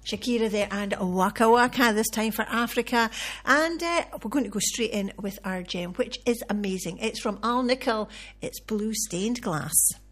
Shakira there and Waka Waka, this time for Africa. And we're going to go straight in with our gem, which is amazing. It's from Al Nicol. It's Blue Stained Glass.